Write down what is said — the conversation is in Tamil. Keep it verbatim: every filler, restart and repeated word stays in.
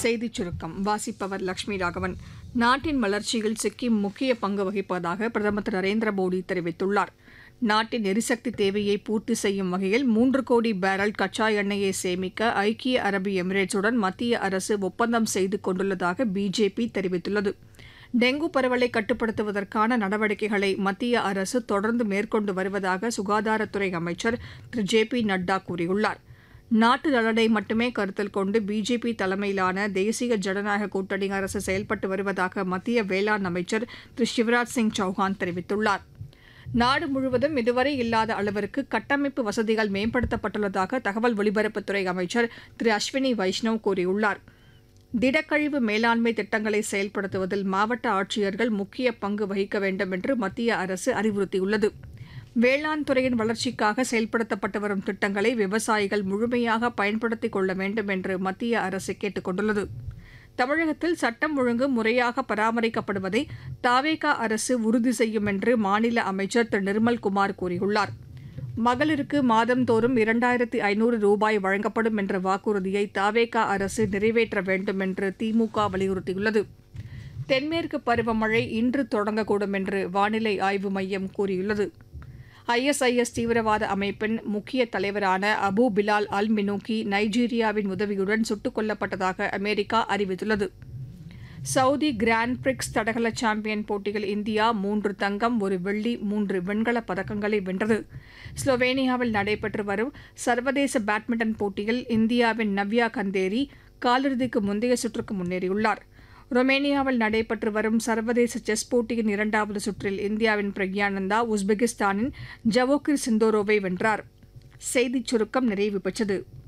செய்திச் சுருக்கம் வாசிப்பவர் லட்சுமி ராகவன். நாட்டின் வளர்ச்சியில் சிக்கிம் முக்கிய பங்கு வகிப்பதாக பிரதமர் திரு நரேந்திர மோடி தெரிவித்துள்ளார். நாட்டின் எரிசக்தி தேவையை பூர்த்தி செய்யும் வகையில் மூன்று கோடி பேரல் கச்சா எண்ணெயை சேமிக்க ஐக்கிய அரபு எமிரேட்ஸுடன் மத்திய அரசு ஒப்பந்தம் செய்து கொண்டுள்ளதாக பிஜேபி தெரிவித்துள்ளது. டெங்கு பரவலை கட்டுப்படுத்துவதற்கான நடவடிக்கைகளை மத்திய அரசு தொடர்ந்து மேற்கொண்டு வருவதாக சுகாதாரத்துறை அமைச்சர் திரு ஜே பி நட்டா கூறியுள்ளார். நாட்டு நலனை மட்டுமே கருத்தில் கொண்டு பிஜேபி தலைமையிலான தேசிய ஜனநாயக கூட்டணி அரசு செயல்பட்டு வருவதாக மத்திய வேளாண் அமைச்சர் திரு சிவராஜ் சிங் சௌஹான் தெரிவித்துள்ளார். நாடு முழுவதும் இதுவரை இல்லாத அளவிற்கு கட்டமைப்பு வசதிகள் மேம்படுத்தப்பட்டுள்ளதாக தகவல் ஒலிபரப்புத்துறை அமைச்சர் திரு அஸ்வினி வைஷ்ணவ் கூறியுள்ளார். திடக்கழிவு மேலாண்மை திட்டங்களை செயல்படுத்துவதில் மாவட்ட ஆட்சியர்கள் முக்கிய பங்கு வகிக்க வேண்டும் என்று மத்திய அரசு அறிவுறுத்தியுள்ளது. வேளாண் துறையின் வளர்ச்சிக்காக செயல்படுத்தப்பட்டு வரும் திட்டங்களை விவசாயிகள் முழுமையாக பயன்படுத்திக் கொள்ள வேண்டும் என்று மத்திய அரசு கேட்டுக் கொண்டுள்ளது. தமிழகத்தில் சட்டம் ஒழுங்கு முறையாக பராமரிக்கப்படுவதை தாவேகா அரசு உறுதி செய்யும் என்று மாநில அமைச்சர் திரு நிர்மல்குமார் கூறியுள்ளார். மகளிருக்கு மாதந்தோறும் இரண்டாயிரத்து ஐநூறு ரூபாய் வழங்கப்படும் என்ற வாக்குறுதியை தாவேகா அரசு நிறைவேற்ற வேண்டும் என்று திமுக வலியுறுத்தியுள்ளது. தென்மேற்கு பருவமழை இன்று தொடங்கக்கூடும் என்று வானிலை ஆய்வு மையம் கூறியுள்ளது. ஐ எஸ் ஐ எஸ் தீவிரவாத அமைப்பின் முக்கிய தலைவரான அபு பிலால் அல் மினூக்கி நைஜீரியாவின் உதவியுடன் சுட்டுக் கொல்லப்பட்டதாக அமெரிக்கா அறிவித்துள்ளது. சவுதி கிராண்ட் பிரிக்ஸ் தடகள சாம்பியன் போட்டியில் இந்தியா மூன்று தங்கம் ஒரு வெள்ளி மூன்று வெண்கலப் பதக்கங்களை வென்றது. ஸ்லோவேனியாவில் நடைபெற்று வரும் சர்வதேச பேட்மிண்டன் போட்டியில் இந்தியாவின் நவ்யா கந்தேரி காலிறுதிக்கு முந்தைய சுற்றுக்கு முன்னேறியுள்ளார். ரொமேனியாவில் நடைபெற்று வரும் சர்வதேச செஸ் போட்டியின் இரண்டாவது சுற்றில் இந்தியாவின் பிரக்யானந்தா உஸ்பெகிஸ்தானின் ஜவோகிர் சிந்தோரோவை வென்றார். செய்திச் சுருக்கம் நிறைவு பெற்றது.